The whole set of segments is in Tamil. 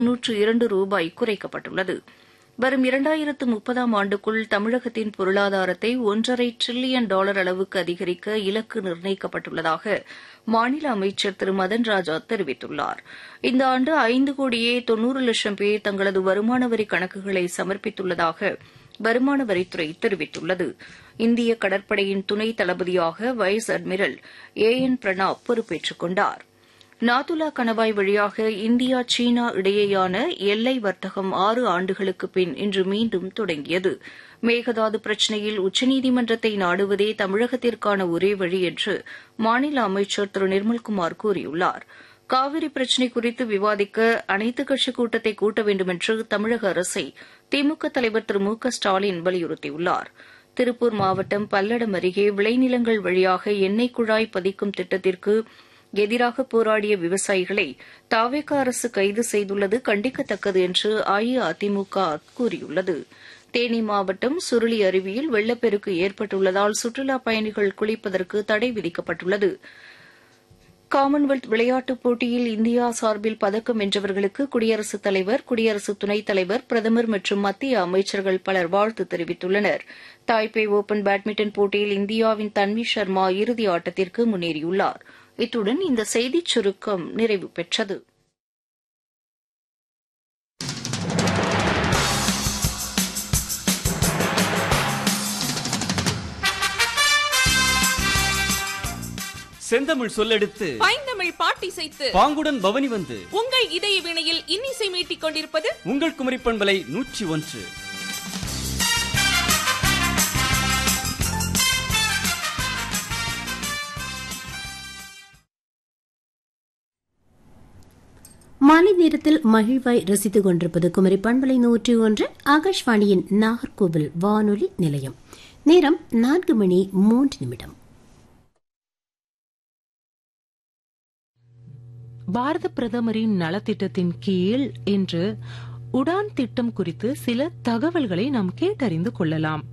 ரூபாய் குறைக்கப்பட்டுள்ளது. வரும் 2030ஆம் ஆண்டுக்குள் தமிழகத்தின் பொருளாதாரத்தை $1.5 டிரில்லியன் அளவுக்கு அதிகரிக்க இலக்கு நிர்ணயிக்கப்பட்டுள்ளதாக மாநில அமைச்சர் திரு மதன் ராஜா தெரிவித்துள்ளார். இந்த ஆண்டு 5,90,00,000 பேர் தங்களது வருமான வரி கணக்குகளை சமர்ப்பித்துள்ளதாக வருமான வரித்துறை தெரிவித்துள்ளது. இந்திய கடற்படையின் துணை தளபதியாக வைஸ் அட்மிரல் AN பிரணாப் பொறுப்பேற்றுக் கொண்டார். நாதுலா கணவாய் வழியாக இந்தியா சீனா இடையேயான எல்லை வர்த்தகம் 6 ஆண்டுகளுக்கு பின் இன்று மீண்டும் தொடங்கியது. மேகதாது பிரச்சினையில் உச்சநீதிமன்றத்தை நாடுவதே தமிழகத்திற்கான ஒரே வழி என்று மாநில அமைச்சர் திரு நிர்மல்குமார் கூறியுள்ளார். காவிரி பிரச்சினை குறித்து விவாதிக்க அனைத்துக் கட்சிக் கூட்டத்தை கூட்ட வேண்டுமென்று தமிழக அரசை திமுக தலைவர் திரு மு க ஸ்டாலின் வலியுறுத்தியுள்ளார். திருப்பூர் மாவட்டம் பல்லடம் அருகே விளைநிலங்கள் வழியாக எண்ணெய் குழாய் பதிக்கும் திட்டத்திற்கு எதிராக போராடிய விவசாயிகளை தவேக அரசு கைது செய்துள்ளது கண்டிக்கத்தக்கது என்று அஇஅதிமுக கூறியுள்ளது. தேனி மாவட்டம் சுருளி அருவியில் வெள்ளப்பெருக்கு ஏற்பட்டுள்ளதால் சுற்றுலாப் பயணிகள் குளிப்பதற்கு தடை விதிக்கப்பட்டுள்ளது. காமன்வெல்த் விளையாட்டுப் போட்டியில் இந்தியா சார்பில் பதக்கம் வென்றவர்களுக்கு குடியரசுத் தலைவர், குடியரசு துணைத் தலைவர், பிரதமர் மற்றும் மத்திய அமைச்சர்கள் பலர் வாழ்த்து தெரிவித்துள்ளனர். தாய்பே ஒபன் பேட்மிண்டன் போட்டியில் இந்தியாவின் தன்வி சர்மா இறுதி ஆட்டத்திற்கு முன்னேறியுள்ளார். இத்துடன் இந்த செய்திச் சுருக்கம் நிறைவு பெற்றது. செந்தமிழ் சொல்லெடுத்து பைந்தமிழ் பாட்டிசைத்து பாங்குடன் பவனி வந்து உங்கள் இதய வினையில் இன்னிசை மீட்டிக் கொண்டிருப்பது உங்கள் குமரி பண்பலை 101. மாலை நேரத்தில் மகிழ்வாய் ரசித்துக் கொண்டிருப்பது குமரி பண்பலை 101 ஆகாஷ்வாணியின் நாகர்கோவில் வானொலி நிலையம். நேரம் 4:03. பாரத பிரதமரின் நலத்திட்டத்தின் கீழ் இன்று உடான் திட்டம் குறித்து சில தகவல்களை நாம் கேட்டறிந்து கொள்ளலாம்.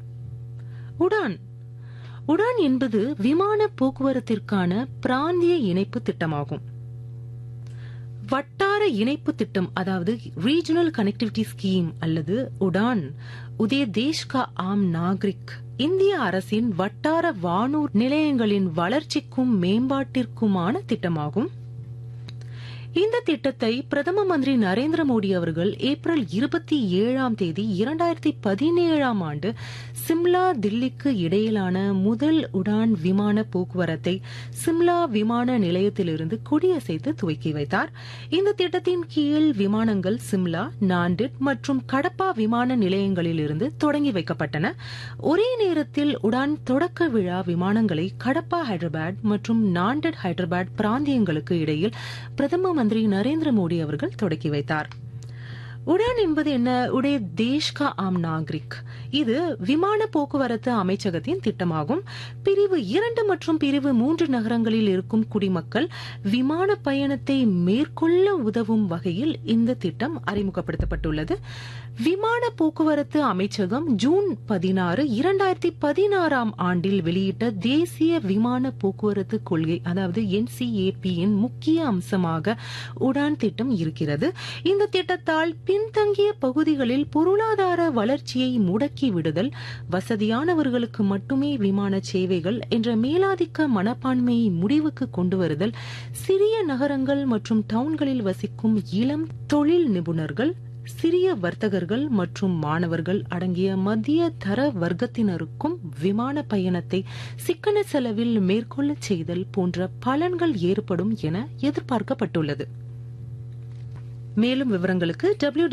உடான் என்பது விமான போக்குவரத்திற்கான பிராந்திய இணைப்பு திட்டமாகும். வட்டார இணைப்பு திட்டம், அதாவது ரீஜனல் கனெக்டிவிட்டி ஸ்கீம் அல்லது உடான் உதய தேஷ் கா ஆம் நாகரிக் இந்திய அரசின் வட்டார வானூர் நிலையங்களின் வளர்ச்சிக்கும் மேம்பாட்டிற்குமான திட்டமாகும். இந்த திட்டத்தை பிரதம மந்திரி நரேந்திர மோடி அவர்கள் ஏப்ரல் 27 2017 சிம்லா தில்லிக்கு இடையிலான முதல் உடான் விமான போக்குவரத்தை சிம்லா விமான நிலையத்திலிருந்து கொடியசைத்து துவக்கி வைத்தார். இந்த திட்டத்தின் கீழ் விமானங்கள் சிம்லா, நாண்டிட் மற்றும் கடப்பா விமான நிலையங்களிலிருந்து தொடங்கி வைக்கப்பட்டன. ஒரே நேரத்தில் உடான் தொடக்க விழா விமானங்களை கடப்பா ஹைதராபாத் மற்றும் நாண்டிட் ஹைதராபாத் பிராந்தியங்களுக்கு இடையில் பிரதம மந்திரி நரேந்திர மோடி அவர்கள் தொடக்கி வைத்தார். உடான் என்பது என்ன? உடைய தேஷ் கா ஆம் நாகரிக். இது விமான போக்குவரத்து அமைச்சகத்தின் திட்டமாகும். பிரிவு 2 மற்றும் பிரிவு 3 நகரங்களில் இருக்கும் குடிமக்கள் விமான பயணத்தை மேற்கொள்ள உதவும் வகையில் இந்த திட்டம் அறிமுகப்படுத்தப்பட்டுள்ளது. விமான போக்குவரத்து அமைச்சகம் ஜூன் 16, 2016 வெளியிட்ட தேசிய விமான போக்குவரத்து கொள்கை, அதாவது NCAP-யின் முக்கிய அம்சமாக உடான் திட்டம் இருக்கிறது. இந்த திட்டத்தால் பின்தங்கிய பகுதிகளில் பொருளாதார வளர்ச்சியை முடக்கி விடுதல், வசதியானவர்களுக்கு மட்டுமே விமான சேவைகள் என்ற மேலாதிக்க மனப்பான்மையை முடிவுக்கு கொண்டு வருதல், சிறிய நகரங்கள் மற்றும் டவுன்களில் வசிக்கும் இளம் தொழில் நிபுணர்கள், சிறிய வர்த்தகர்கள் மற்றும் மாணவர்கள் அடங்கிய மத்திய தர வர்க்கத்தினருக்கும் விமான பயணத்தை சிக்கன செலவில் மேற்கொள்ள செய்தல் போன்ற பலன்கள் ஏற்படும் என எதிர்பார்க்கப்பட்டுள்ளது. மேலும் விவரங்களுக்கு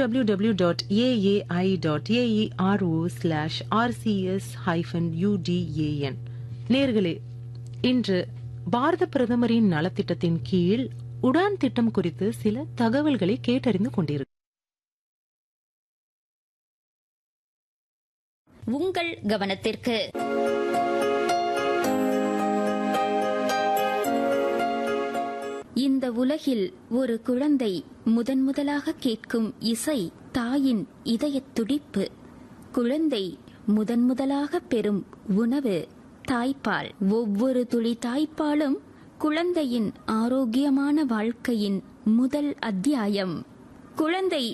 www.aai.aero/rcs-udan. நேர்களே, இன்று பாரத பிரதமரின் நலத்திட்டத்தின் கீழ் உடான் திட்டம் குறித்து சில தகவல்களை கேட்டறிந்து கொண்டிருக்கிறார். உங்கள் கவனத்திற்கு இந்த உலகில் ஒரு குழந்தை முதன்முதலாக கேட்கும் இசை தாயின் இதயத் துடிப்பு. குழந்தை முதன்முதலாக பெறும் உணவு தாய்ப்பால். ஒவ்வொரு துளி தாய்ப்பாலும் குழந்தையின் ஆரோக்கியமான வாழ்க்கையின் முதல் அத்தியாயம். குழந்தை